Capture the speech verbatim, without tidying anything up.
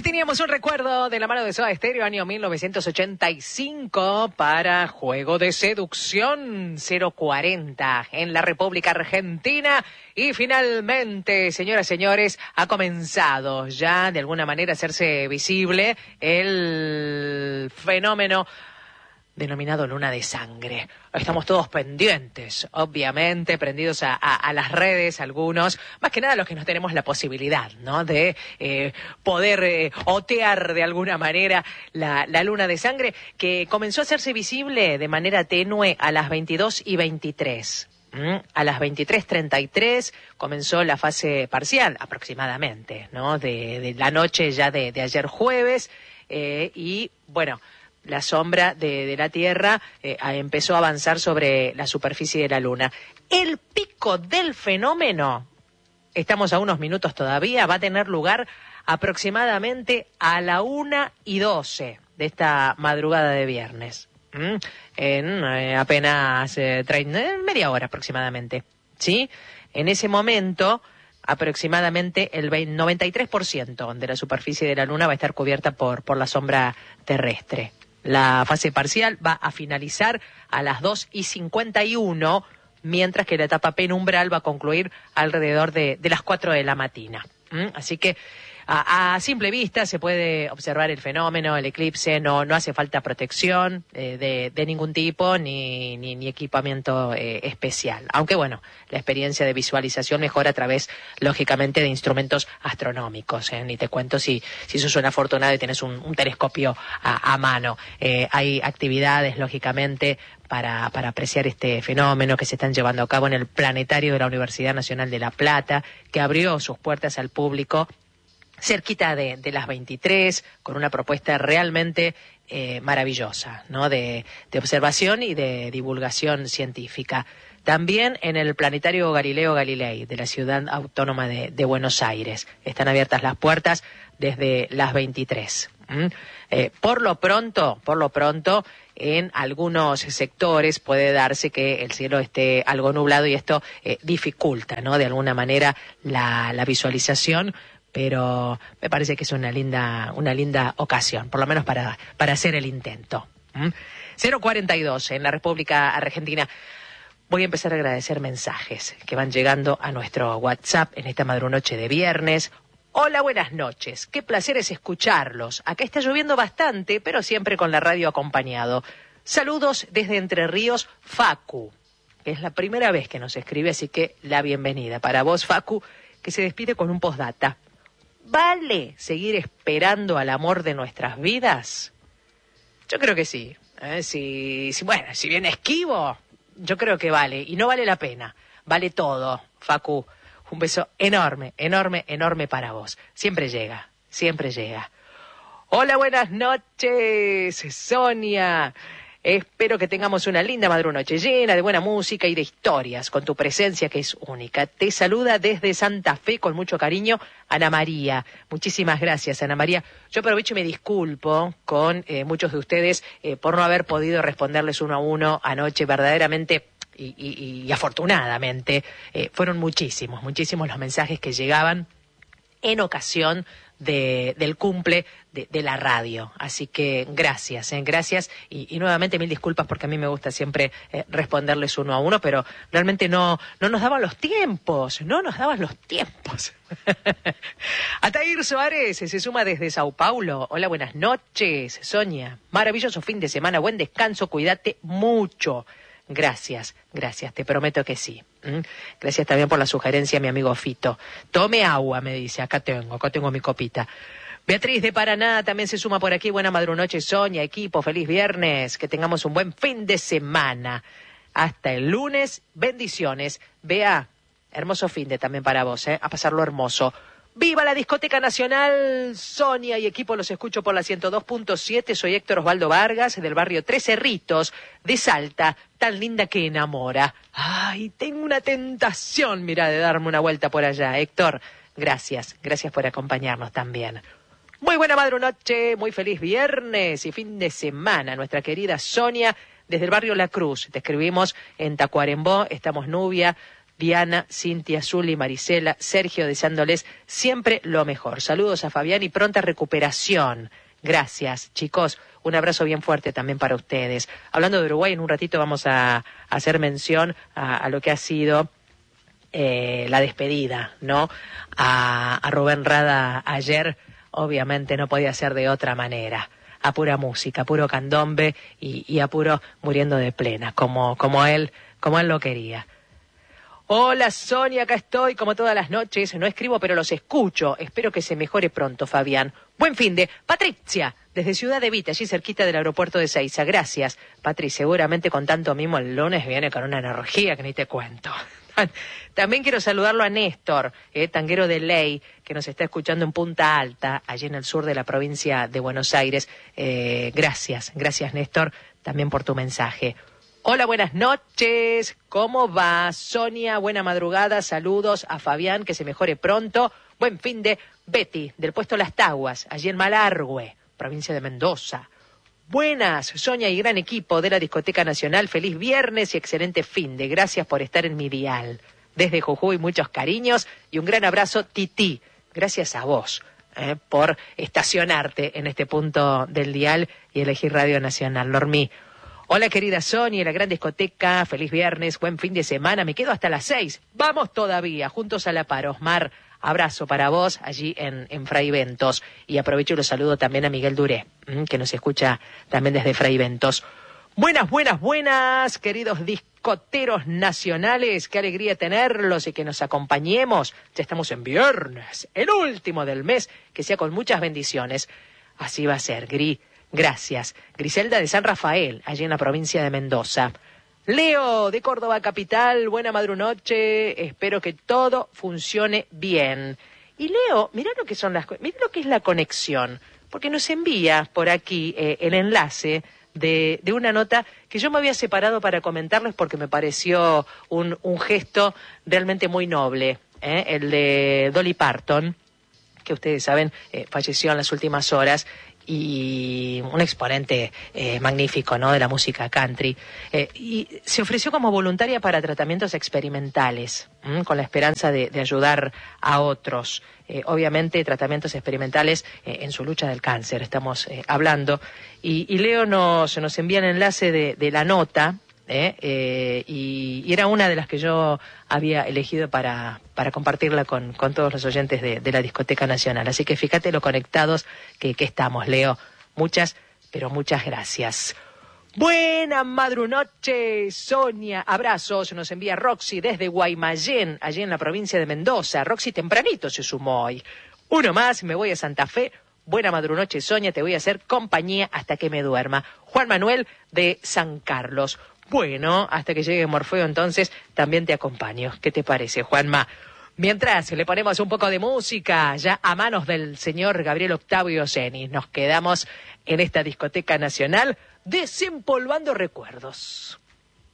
Ahí teníamos un recuerdo de la mano de Soda Stereo, año mil novecientos ochenta y cinco, para Juego de Seducción, cero cuarenta en la República Argentina. Y finalmente, señoras y señores, ha comenzado ya de alguna manera a hacerse visible el fenómeno denominado luna de sangre. Estamos todos pendientes, obviamente, prendidos a, a, a las redes, algunos, más que nada los que no tenemos la posibilidad, ¿no?, de eh, poder eh, otear de alguna manera la, la luna de sangre, que comenzó a hacerse visible de manera tenue a las veintidós y veintitrés. ¿Mm? A las veintitrés treinta y tres comenzó la fase parcial, aproximadamente, ¿no?, de, de la noche ya de, de ayer jueves, eh, y bueno, la sombra de, de la Tierra eh, empezó a avanzar sobre la superficie de la Luna. El pico del fenómeno, estamos a unos minutos todavía, va a tener lugar aproximadamente a la una y doce de esta madrugada de viernes. ¿Mm? En eh, apenas eh, treinta, media hora aproximadamente, ¿sí? En ese momento, aproximadamente el noventa y tres por ciento de la superficie de la Luna va a estar cubierta por, por la sombra terrestre. La fase parcial va a finalizar a las dos y cincuenta y uno, mientras que la etapa penumbral va a concluir alrededor de, de las cuatro de la mañana. ¿Mm? Así que a, a simple vista se puede observar el fenómeno, el eclipse, no, no hace falta protección eh, de, de ningún tipo ni, ni, ni equipamiento eh, especial. Aunque bueno, la experiencia de visualización mejora a través, lógicamente, de instrumentos astronómicos. ¿eh? Ni te cuento si, si sos un afortunado y tenés un, un telescopio a, a mano. Eh, hay actividades, lógicamente, para, para apreciar este fenómeno que se están llevando a cabo en el planetario de la Universidad Nacional de La Plata, que abrió sus puertas al público cerquita de, de las veintitrés, con una propuesta realmente eh, maravillosa, ¿no?, de, de observación y de divulgación científica. También en el Planetario Galileo Galilei de la Ciudad Autónoma de, de Buenos Aires están abiertas las puertas desde las veintitrés. ¿Mm? Eh, por lo pronto, por lo pronto, en algunos sectores puede darse que el cielo esté algo nublado y esto eh, dificulta, ¿no?, de alguna manera la, la visualización. Pero me parece que es una linda, una linda ocasión, por lo menos para, para hacer el intento. ¿Mm? cero cuarenta y dos en la República Argentina. Voy a empezar a agradecer mensajes que van llegando a nuestro WhatsApp en esta madrunoche de viernes. Hola, buenas noches. Qué placer es escucharlos. Acá está lloviendo bastante, pero siempre con la radio acompañado. Saludos desde Entre Ríos, Facu. Es la primera vez que nos escribe, así que la bienvenida para vos, Facu, que se despide con un postdata. ¿Vale seguir esperando al amor de nuestras vidas? Yo creo que sí. ¿eh? Si, si, bueno, si viene esquivo, yo creo que vale. Y no vale la pena. Vale todo, Facu. Un beso enorme, enorme, enorme para vos. Siempre llega, siempre llega. Hola, buenas noches, Sonia. Espero que tengamos una linda madrunoche llena de buena música y de historias con tu presencia que es única. Te saluda desde Santa Fe con mucho cariño Ana María. Muchísimas gracias, Ana María. Yo aprovecho y me disculpo con eh, muchos de ustedes eh, por no haber podido responderles uno a uno anoche. Verdaderamente y, y, y afortunadamente eh, fueron muchísimos, muchísimos los mensajes que llegaban en ocasión de, del cumple de, de la radio. Así que gracias, ¿eh? gracias y, y nuevamente mil disculpas porque a mí me gusta siempre eh, responderles uno a uno, pero realmente no, no nos daban los tiempos, no nos daban los tiempos. Atair Suárez se suma desde Sao Paulo. Hola, buenas noches, Sonia. Maravilloso fin de semana, buen descanso, cuídate mucho. Gracias, gracias, te prometo que sí. ¿Mm? Gracias también por la sugerencia, mi amigo Fito. Tome agua, me dice, acá tengo, acá tengo mi copita. Beatriz de Paraná también se suma por aquí. Buena madrunoche, Sonia, equipo, feliz viernes, que tengamos un buen fin de semana. Hasta el lunes, bendiciones. Bea, hermoso fin de también para vos, ¿eh? A pasarlo hermoso. ¡Viva la Discoteca Nacional! Sonia y equipo, los escucho por la ciento dos punto siete. Soy Héctor Osvaldo Vargas, del barrio Tres Cerritos, de Salta, tan linda que enamora. ¡Ay, tengo una tentación, mira, de darme una vuelta por allá! Héctor, gracias, gracias por acompañarnos también. Muy buena madrunoche, muy feliz viernes y fin de semana, nuestra querida Sonia, desde el barrio La Cruz. Te escribimos en Tacuarembó, estamos Nubia, Diana, Cintia, Zuli, Marisela, Sergio, deseándoles siempre lo mejor. Saludos a Fabián y pronta recuperación. Gracias, chicos. Un abrazo bien fuerte también para ustedes. Hablando de Uruguay, en un ratito vamos a, a hacer mención a, a lo que ha sido eh, la despedida, ¿no? A, a Rubén Rada ayer, obviamente no podía ser de otra manera. A pura música, a puro candombe y, y a puro muriendo de plena, como, como él, como él lo quería. Hola Sonia, acá estoy como todas las noches, no escribo pero los escucho, espero que se mejore pronto Fabián. Buen fin de Patricia, desde Ciudad de Vita, allí cerquita del aeropuerto de Seiza, gracias. Patri, seguramente con tanto mimo el lunes viene con una energía que ni te cuento. También quiero saludarlo a Néstor, eh, tanguero de ley, que nos está escuchando en Punta Alta, allí en el sur de la provincia de Buenos Aires. Eh, gracias, gracias Néstor, también por tu mensaje. Hola, buenas noches. ¿Cómo va? Sonia, buena madrugada. Saludos a Fabián, que se mejore pronto. Buen fin de Betty, del puesto Las Taguas, allí en Malargüe, provincia de Mendoza. Buenas, Sonia y gran equipo de la Discoteca Nacional. Feliz viernes y excelente fin de. Gracias por estar en mi dial. Desde Jujuy, muchos cariños y un gran abrazo, Titi. Gracias a vos eh, por estacionarte en este punto del dial y elegir Radio Nacional. Normí. Hola querida Sonia, la gran discoteca, feliz viernes, buen fin de semana, me quedo hasta las seis, vamos todavía, juntos a la par. Osmar, abrazo para vos allí en, en Fraiventos, y aprovecho y los saludo también a Miguel Duré, que nos escucha también desde Fraiventos. Buenas, buenas, buenas, queridos discoteros nacionales, qué alegría tenerlos y que nos acompañemos, ya estamos en viernes, el último del mes, que sea con muchas bendiciones, así va a ser, Gri. Gracias. Griselda de San Rafael, allí en la provincia de Mendoza. Leo de Córdoba Capital, buena madrunoche, espero que todo funcione bien. Y Leo, mirá lo que son las, mirá lo que es la conexión, porque nos envía por aquí eh, el enlace de, de una nota que yo me había separado para comentarles porque me pareció un, un gesto realmente muy noble, ¿eh? El de Dolly Parton, que ustedes saben, eh, falleció en las últimas horas, y un exponente eh, magnífico, ¿no?, de la música country, eh, y se ofreció como voluntaria para tratamientos experimentales, ¿m? Con la esperanza de, de ayudar a otros, eh, obviamente tratamientos experimentales eh, en su lucha del cáncer, estamos eh, hablando, y, y Leo nos, nos envía el enlace de, de la nota, ¿eh? Eh, y, y era una de las que yo había elegido para, para compartirla con, con todos los oyentes de, de la Discoteca Nacional. Así que fíjate lo conectados que, que estamos, Leo. Muchas, pero muchas gracias. Buena madrunoche, Sonia. Abrazos, nos envía Roxy desde Guaymallén, allí en la provincia de Mendoza. Roxy tempranito se sumó hoy. Uno más, me voy a Santa Fe. Buena madrunoche, Sonia, te voy a hacer compañía hasta que me duerma. Juan Manuel de San Carlos. Bueno, hasta que llegue Morfeo, entonces, también te acompaño. ¿Qué te parece, Juanma? Mientras le ponemos un poco de música, ya a manos del señor Gabriel Octavio Zeni, nos quedamos en esta Discoteca Nacional desempolvando recuerdos.